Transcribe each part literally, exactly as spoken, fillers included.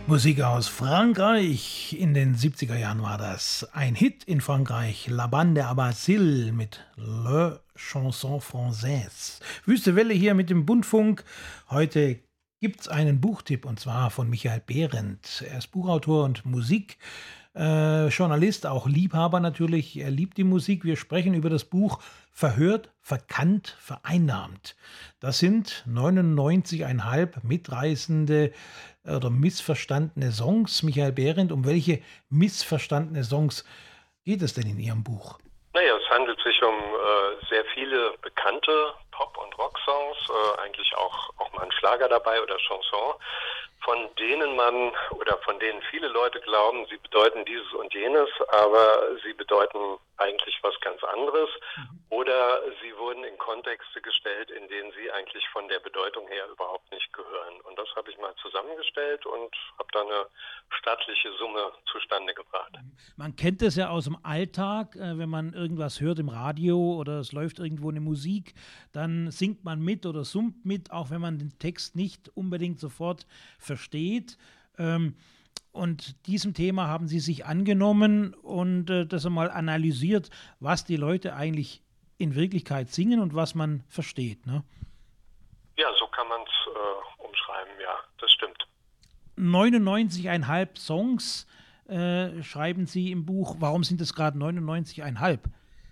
Musik aus Frankreich. In den siebziger Jahren war das ein Hit in Frankreich. La Bande à Basile mit Le Chanson Française. Wüste Welle hier mit dem Bundfunk. Heute gibt es einen Buchtipp und zwar von Michael Behrendt. Er ist Buchautor und Musik. Äh, Journalist, auch Liebhaber natürlich. Er liebt die Musik. Wir sprechen über das Buch Verhört, Verkannt, Vereinnahmt. Das sind neunundneunzig Komma fünf mitreißende oder missverstandene Songs. Michael Behrendt, um welche missverstandene Songs geht es denn in Ihrem Buch? Naja, es handelt sich um äh, sehr viele bekannte Pop- und Rocksongs, äh, eigentlich auch, auch mal ein Schlager dabei oder Chanson, von denen man oder von denen viele Leute glauben, sie bedeuten dieses und jenes, aber sie bedeuten eigentlich was ganz anderes. Mhm. Oder sie wurden in Kontexte gestellt, in denen sie eigentlich von der Bedeutung her überhaupt nicht gehören. Und das habe ich mal zusammengestellt und habe da eine stattliche Summe zustande gebracht. Man kennt es ja aus dem Alltag, wenn man irgendwas hört im Radio oder es läuft irgendwo eine Musik, dann singt man mit oder summt mit, auch wenn man den Text nicht unbedingt sofort versteht. Und diesem Thema haben Sie sich angenommen und das einmal analysiert, was die Leute eigentlich in Wirklichkeit singen und was man versteht, ne? Ja, so kann man es äh, umschreiben, ja, das stimmt. neunundneunzig Komma fünf Songs äh, schreiben Sie im Buch. Warum sind es gerade neunundneunzig Komma fünf?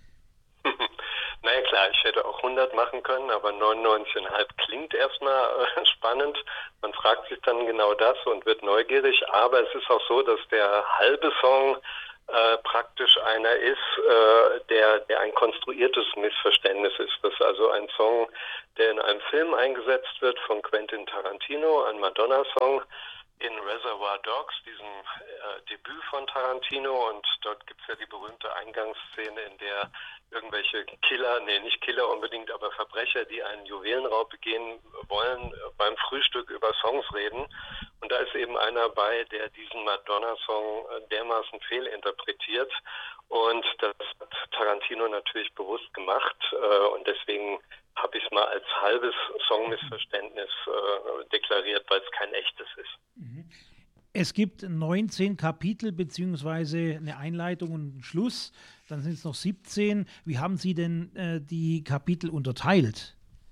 Naja klar, ich hätte auch hundert machen können, aber neunundneunzig Komma fünf klingt erstmal äh, spannend. Man fragt sich dann genau das und wird neugierig. Aber es ist auch so, dass der halbe Song äh, praktisch einer ist, äh, der, der ein konstruiertes Missverständnis ist. Das ist also ein Song, der in einem Film eingesetzt wird von Quentin Tarantino, ein Madonna-Song, in Reservoir Dogs, diesem äh, Debüt von Tarantino, und dort gibt es ja die berühmte Eingangsszene, in der irgendwelche Killer, nee, nicht Killer unbedingt, aber Verbrecher, die einen Juwelenraub begehen wollen, beim Frühstück über Songs reden. Und da ist eben einer bei, der diesen Madonna-Song dermaßen fehlinterpretiert. Und das hat Tarantino natürlich bewusst gemacht. Äh, und deswegen habe ich es mal als halbes Songmissverständnis äh, deklariert, weil es kein echtes ist. Es gibt neunzehn Kapitel beziehungsweise eine Einleitung und einen Schluss. Dann sind es noch siebzehn. Wie haben Sie denn äh, die Kapitel unterteilt?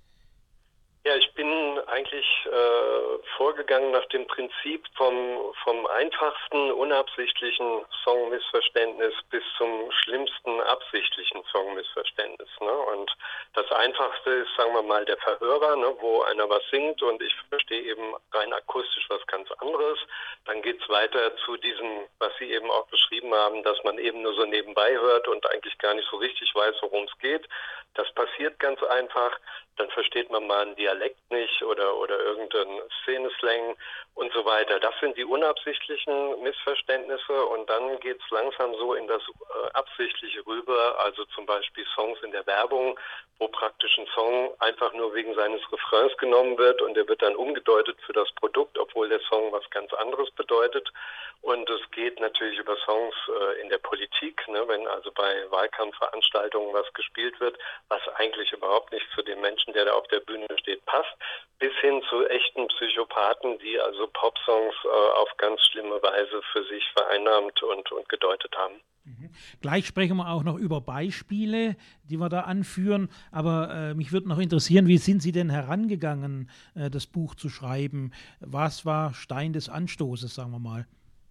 Ja, ich bin eigentlich äh, vorgegangen nach dem Prinzip vom, vom einfachsten unabsichtlichen Songmissverständnis bis zum schlimmsten absichtlichen Songmissverständnis. Ne? Und das Einfachste ist, sagen wir mal, der Verhörer, ne, wo einer was singt und ich verstehe eben rein akustisch was ganz anderes. Dann geht es weiter zu diesem, was Sie eben auch beschrieben haben, dass man eben nur so nebenbei hört und eigentlich gar nicht so richtig weiß, worum es geht. Das passiert ganz einfach. Dann versteht man mal einen Dialekt nicht oder, oder irgendeinen Szeneslang und so weiter. Das sind die unabsichtlichen Missverständnisse und dann geht es langsam so in das äh, Absichtliche rüber, also zum Beispiel Songs in der Werbung, wo praktisch ein Song einfach nur wegen seines Refrains genommen wird und der wird dann umgedeutet für das Produkt, obwohl der Song was ganz anderes bedeutet. Und es geht natürlich über Songs äh, in der Politik, ne, wenn also bei Wahlkampfveranstaltungen was gespielt wird, was eigentlich überhaupt nicht zu dem Menschen, der da auf der Bühne steht, passt, bis hin zu echten Psychopathen, die also Popsongs äh, auf ganz schlimme Weise für sich vereinnahmt und, und gedeutet haben. Mhm. Gleich sprechen wir auch noch über Beispiele, die wir da anführen, aber äh, mich würde noch interessieren, wie sind Sie denn herangegangen, äh, das Buch zu schreiben? Was war Stein des Anstoßes, sagen wir mal?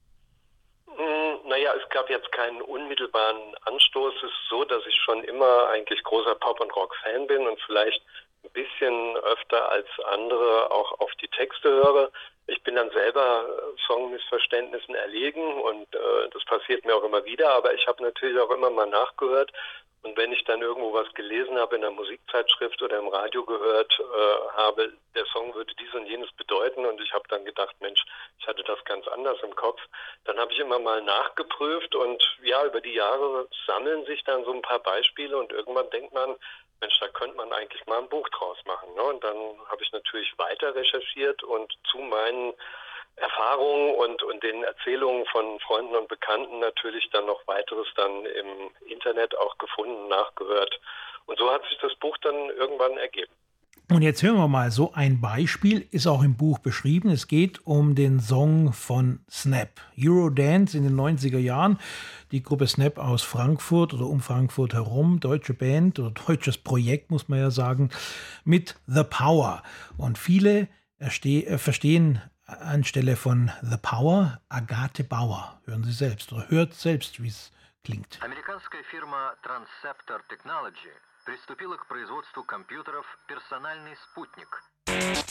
Naja, es gab jetzt keinen unmittelbaren Anstoß. Es ist so, dass ich schon immer eigentlich großer Pop- und Rock-Fan bin und vielleicht ein bisschen öfter als andere auch auf die Texte höre. Ich bin dann selber Songmissverständnissen erlegen und äh, das passiert mir auch immer wieder, aber ich habe natürlich auch immer mal nachgehört. Und wenn ich dann irgendwo was gelesen habe in einer Musikzeitschrift oder im Radio gehört äh, habe, der Song würde dies und jenes bedeuten und ich habe dann gedacht, Mensch, ich hatte das ganz anders im Kopf, dann habe ich immer mal nachgeprüft und ja, über die Jahre sammeln sich dann so ein paar Beispiele und irgendwann denkt man, Mensch, da könnte man eigentlich mal ein Buch draus machen. Ne? Und dann habe ich natürlich weiter recherchiert und zu meinen Erfahrungen und, und den Erzählungen von Freunden und Bekannten natürlich dann noch weiteres dann im Internet auch gefunden, nachgehört. Und so hat sich das Buch dann irgendwann ergeben. Und jetzt hören wir mal, so ein Beispiel ist auch im Buch beschrieben. Es geht um den Song von Snap. Eurodance in den neunziger Jahren. Die Gruppe Snap aus Frankfurt oder um Frankfurt herum. Deutsche Band oder deutsches Projekt, muss man ja sagen, mit The Power. Und viele erste- äh, verstehen anstelle von The Power Agathe Bauer. Hören Sie selbst oder hört selbst, wie es klingt. Американская фирма Transceptor Technology приступила к производству компьютеров «Персональный спутник».